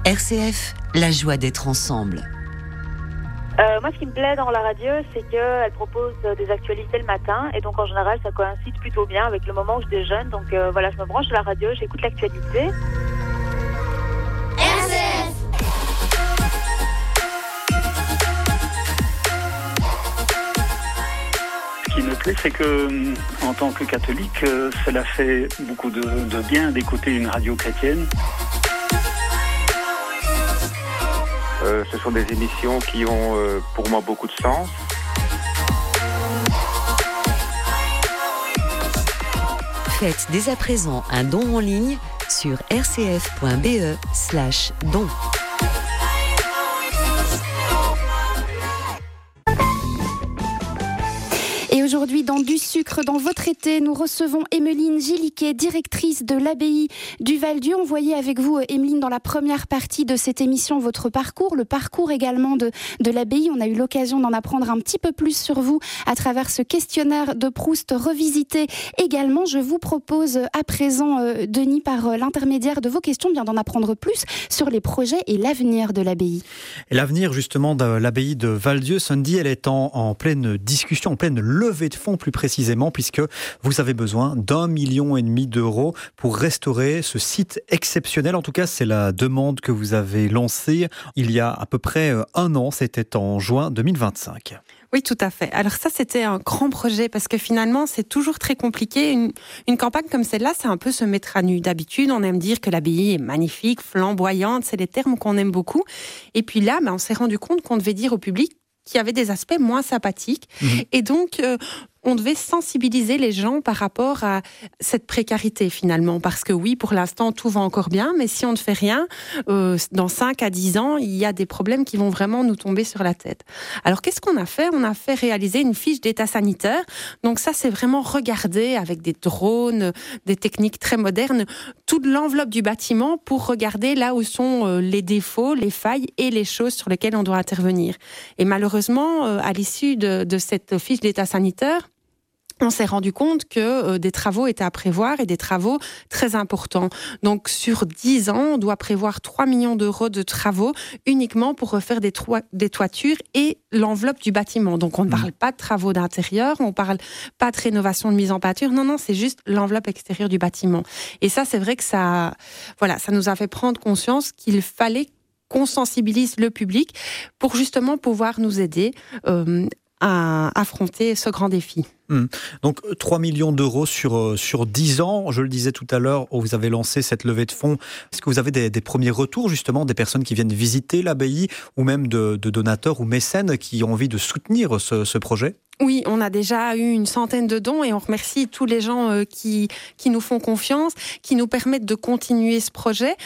RCF, la joie d'être ensemble. Moi, ce qui me plaît dans la radio, c'est qu'elle propose des actualités le matin. Et donc, en général, ça coïncide plutôt bien avec le moment où je déjeune. Donc, voilà, je me branche sur la radio, j'écoute l'actualité. RCF. Ce qui me plaît, c'est que, en tant que catholique, cela fait beaucoup de bien d'écouter une radio chrétienne. Ce sont des émissions qui ont pour moi beaucoup de sens. Faites dès à présent un don en ligne sur rcf.be/don. Et aujourd'hui, dans Du sucre dans votre été, nous recevons Emeline Gilliquet, directrice de l'abbaye du Val-Dieu. On voyait avec vous, Emeline, dans la première partie de cette émission, votre parcours, le parcours également de l'abbaye. On a eu l'occasion d'en apprendre un petit peu plus sur vous à travers ce questionnaire de Proust revisité. Également, je vous propose à présent, Denis, par l'intermédiaire de vos questions, bien d'en apprendre plus sur les projets et l'avenir de l'abbaye. Et l'avenir justement de l'abbaye de Val-Dieu, Sandy, elle est en pleine discussion, en pleine levée de fonds plus précisément, puisque vous avez besoin d'1,5 million d'euros pour restaurer ce site exceptionnel. En tout cas, c'est la demande que vous avez lancée il y a à peu près un an, c'était en juin 2025. Oui, tout à fait. Alors ça, c'était un grand projet parce que finalement, c'est toujours très compliqué. Une campagne comme celle-là, c'est un peu se mettre à nu. D'habitude, on aime dire que l'abbaye est magnifique, flamboyante, c'est les termes qu'on aime beaucoup. Et puis là, on s'est rendu compte qu'on devait dire au public qu'il y avait des aspects moins sympathiques. Et donc, on devait sensibiliser les gens par rapport à cette précarité finalement. Parce que oui, pour l'instant, tout va encore bien, mais si on ne fait rien, dans 5 à 10 ans, il y a des problèmes qui vont vraiment nous tomber sur la tête. Alors, qu'est-ce qu'on a fait ? On a fait réaliser une fiche d'état sanitaire. Donc ça, c'est vraiment regarder avec des drones, des techniques très modernes, toute l'enveloppe du bâtiment pour regarder là où sont les défauts, les failles et les choses sur lesquelles on doit intervenir. Et malheureusement, à l'issue de cette fiche d'état sanitaire, on s'est rendu compte que des travaux étaient à prévoir et des travaux très importants. Donc, sur 10 ans, on doit prévoir 3 millions d'euros de travaux uniquement pour refaire des toitures et l'enveloppe du bâtiment. Donc, on ne parle pas de travaux d'intérieur, on ne parle pas de rénovation de mise en peinture. Non, c'est juste l'enveloppe extérieure du bâtiment. Et ça, c'est vrai que ça nous a fait prendre conscience qu'il fallait qu'on sensibilise le public pour justement pouvoir nous aider à affronter ce grand défi. Donc 3 millions d'euros sur 10 ans, je le disais tout à l'heure, vous avez lancé cette levée de fonds. Est-ce que vous avez des premiers retours justement, des personnes qui viennent visiter l'abbaye ou même de donateurs ou mécènes qui ont envie de soutenir ce projet ? Oui, on a déjà eu une centaine de dons et on remercie tous les gens qui nous font confiance, qui nous permettent de continuer ce projet.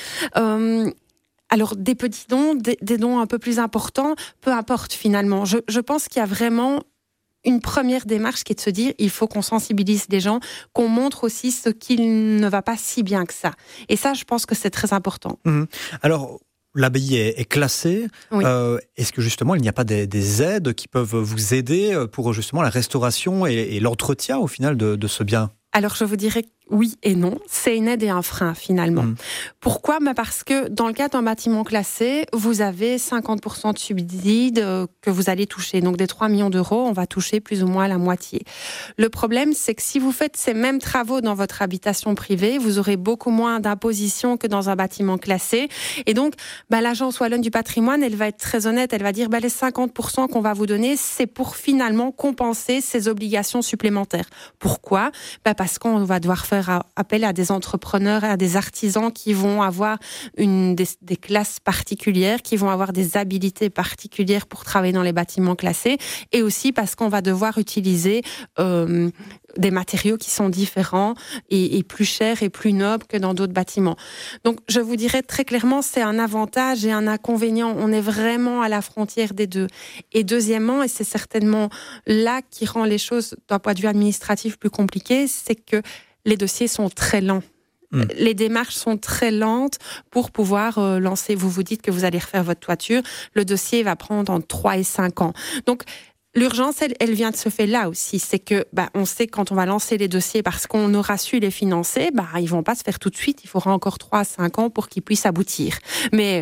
Alors, des petits dons, des dons un peu plus importants, peu importe finalement. Je pense qu'il y a vraiment une première démarche qui est de se dire il faut qu'on sensibilise les gens, qu'on montre aussi ce qui ne va pas si bien que ça. Et ça, je pense que c'est très important. Alors, l'abbaye est classée. Oui. Est-ce que justement, il n'y a pas des aides qui peuvent vous aider pour justement la restauration et l'entretien au final de ce bien ? Alors, je vous dirais oui et non. C'est une aide et un frein, finalement. Pourquoi ? Parce que dans le cas d'un bâtiment classé, vous avez 50% de subsides que vous allez toucher. Donc, des 3 millions d'euros, on va toucher plus ou moins la moitié. Le problème, c'est que si vous faites ces mêmes travaux dans votre habitation privée, vous aurez beaucoup moins d'imposition que dans un bâtiment classé. Et donc, l'Agence wallonne du patrimoine, elle va être très honnête. Elle va dire, les 50% qu'on va vous donner, c'est pour finalement compenser ces obligations supplémentaires. Pourquoi ? Parce qu'on va devoir faire appel à des entrepreneurs, à des artisans qui vont avoir des classes particulières, qui vont avoir des habilités particulières pour travailler dans les bâtiments classés, et aussi parce qu'on va devoir utiliser des matériaux qui sont différents et plus chers et plus nobles que dans d'autres bâtiments. Donc, je vous dirais très clairement, c'est un avantage et un inconvénient. On est vraiment à la frontière des deux. Et deuxièmement, et c'est certainement là qui rend les choses d'un point de vue administratif plus compliquées, c'est que les dossiers sont très lents. Les démarches sont très lentes pour pouvoir lancer. Vous vous dites que vous allez refaire votre toiture. Le dossier va prendre entre 3 et 5 ans. Donc, l'urgence, elle vient de ce fait là aussi. C'est que, on sait que quand on va lancer les dossiers parce qu'on aura su les financer, ils vont pas se faire tout de suite. Il faudra encore 3 à 5 ans pour qu'ils puissent aboutir. Mais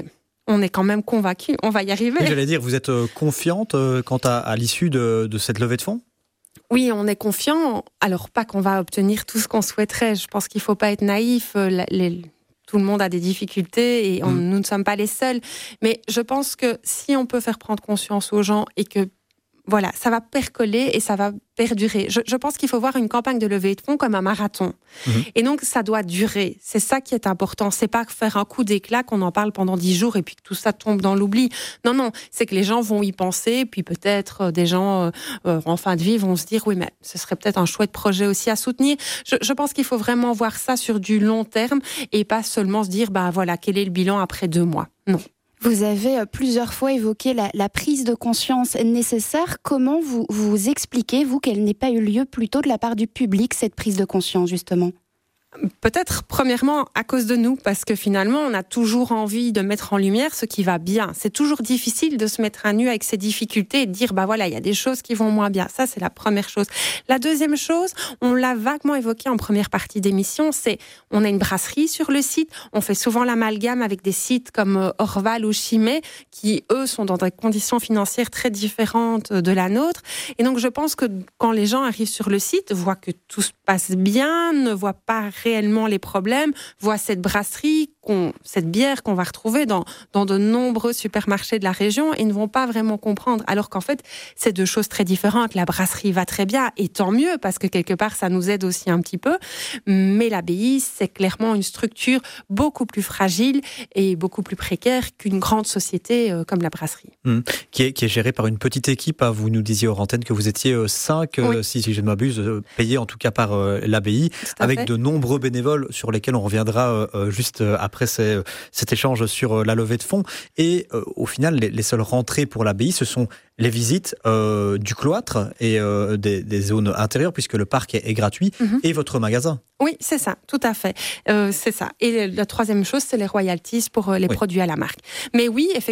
on est quand même convaincus, on va y arriver. Oui, j'allais dire, vous êtes confiante quant à l'issue de cette levée de fonds ? Oui, on est confiant. Alors, pas qu'on va obtenir tout ce qu'on souhaiterait. Je pense qu'il ne faut pas être naïf. Tout le monde a des difficultés et nous ne sommes pas les seuls. Mais je pense que si on peut faire prendre conscience aux gens et que voilà, ça va percoler et ça va perdurer. Je pense qu'il faut voir une campagne de levée de fonds comme un marathon. Et donc, ça doit durer. C'est ça qui est important. C'est pas faire un coup d'éclat, qu'on en parle pendant 10 jours et puis que tout ça tombe dans l'oubli. Non. C'est que les gens vont y penser, puis peut-être des gens en fin de vie vont se dire oui, mais ce serait peut-être un chouette projet aussi à soutenir. Je pense qu'il faut vraiment voir ça sur du long terme et pas seulement se dire voilà, quel est le bilan après 2 mois. Non. Vous avez plusieurs fois évoqué la prise de conscience nécessaire. Comment vous expliquez, vous, qu'elle n'ait pas eu lieu plus tôt de la part du public, cette prise de conscience, justement ? Peut-être, premièrement, à cause de nous, parce que finalement, on a toujours envie de mettre en lumière ce qui va bien. C'est toujours difficile de se mettre à nu avec ses difficultés et de dire, voilà, il y a des choses qui vont moins bien. Ça, c'est la première chose. La deuxième chose, on l'a vaguement évoqué en première partie d'émission, c'est, on a une brasserie sur le site, on fait souvent l'amalgame avec des sites comme Orval ou Chimay, qui, eux, sont dans des conditions financières très différentes de la nôtre. Et donc, je pense que quand les gens arrivent sur le site, voient que tout se passe bien, ne voient pas réellement les problèmes, voient cette brasserie, cette bière qu'on va retrouver dans de nombreux supermarchés de la région et ne vont pas vraiment comprendre. Alors qu'en fait, c'est 2 choses très différentes. La brasserie va très bien et tant mieux parce que quelque part, ça nous aide aussi un petit peu. Mais l'abbaye, c'est clairement une structure beaucoup plus fragile et beaucoup plus précaire qu'une grande société comme la brasserie. Qui est gérée par une petite équipe. Vous nous disiez hors antenne que vous étiez 5, oui. si je ne m'abuse, payés en tout cas par l'abbaye, avec de nombreux bénévoles sur lesquels on reviendra juste après cet échange sur la levée de fonds. Et au final, les seules rentrées pour l'abbaye, ce sont les visites du cloître et des zones intérieures, puisque le parc est gratuit, et votre magasin. Oui, c'est ça, tout à fait. C'est ça. Et la troisième chose, c'est les royalties pour les produits à la marque. Mais oui, effectivement,